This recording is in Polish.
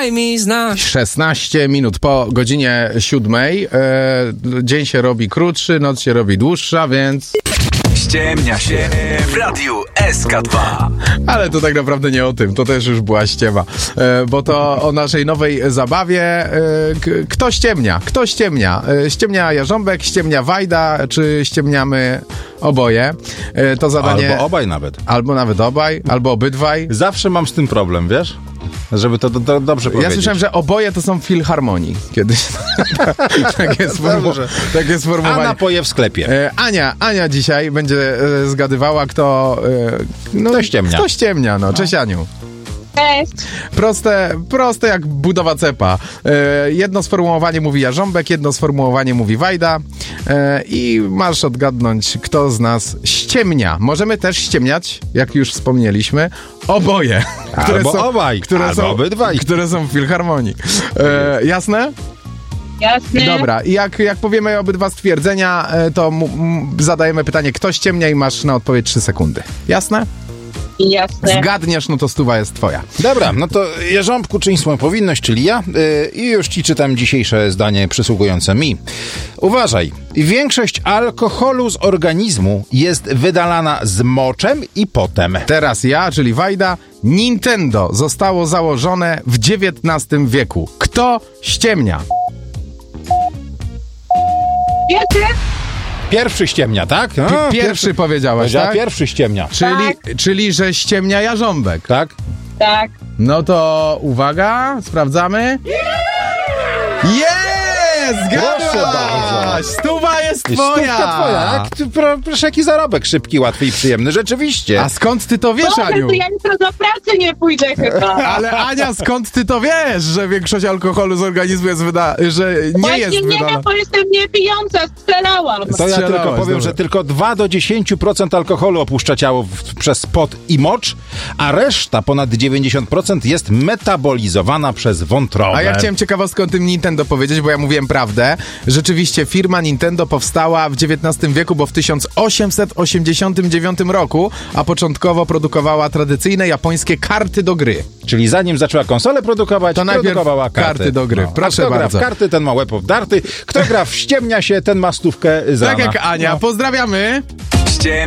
daj mi znać. 16 minut po godzinie 7. Dzień się robi krótszy, noc się robi dłuższa, więc... Ściemnia się w Radiu SK2. Ale to tak naprawdę nie o tym, to też już była ściema. Bo to o naszej nowej zabawie. Kto ściemnia? Kto ściemnia? Ściemnia Jarząbek, ściemnia Wajda, czy ściemniamy oboje? To zadanie... Albo obaj nawet. Albo nawet obaj, albo obydwaj. Zawsze mam z tym problem, wiesz? Żeby to dobrze powiedzieć. Ja słyszałem, że oboje to są w filharmonii. Kiedyś takie sformułowanie. A napoje w sklepie. Ania dzisiaj będzie zgadywała, kto ściemnia. Kto ściemnia, no. Cześć, Aniu. Cześć. Proste jak budowa cepa. Jedno sformułowanie mówi Jarząbek, jedno sformułowanie mówi Wajda i masz odgadnąć, kto z nas ściemnia. Możemy też ściemniać, jak już wspomnieliśmy, oboje. Które są w filharmonii. Jasne? Jasne. Dobra, i jak powiemy obydwa stwierdzenia, to zadajemy pytanie, kto ściemnia i masz na odpowiedź 3 sekundy. Jasne? Jasne. Zgadniesz, no to 100 jest twoja. Dobra, no to Jarząbku, czyń swoją powinność, czyli ja. I już ci czytam dzisiejsze zdanie przysługujące mi. Uważaj, większość alkoholu z organizmu jest wydalana z moczem i potem. Teraz ja, czyli Wajda. Nintendo zostało założone w XIX wieku. Kto ściemnia? Wiecie? Pierwszy ściemnia, tak? Pierwszy powiedziałeś, tak? Pierwszy ściemnia. Czyli, że ściemnia Jarząbek. Tak? Tak. No to uwaga, sprawdzamy. Proszę bardzo. 100 jest Stówka twoja. twoja. Proszę, jaki zarobek szybki, łatwy i przyjemny. Rzeczywiście. A skąd ty to wiesz, Boże, Aniu? to ja jutro do pracy nie pójdę chyba. Ale Ania, skąd ty to wiesz, że większość alkoholu z organizmu jest że nie Właśnie jest nie wydalana? wiem, bo jestem niepijąca, strzelałam. To ja tylko Strzelałaś, powiem, dobra. że tylko 2 do 10% alkoholu opuszcza ciało przez pot i mocz, a reszta, ponad 90%, jest metabolizowana przez wątrobę. A ja chciałem ciekawostkę o tym Nintendo powiedzieć, bo ja mówiłem prawdę. Rzeczywiście firma Nintendo powstała w XIX wieku, bo w 1889 roku, a początkowo produkowała tradycyjne japońskie karty do gry. Czyli zanim zaczęła konsolę produkować, To najpierw produkowała karty do gry. Proszę a kto bardzo. gra w karty, ten ma łeb obdarty. Kto gra w ściemnia się, ten ma stówkę za Tak jak Ania. Pozdrawiamy.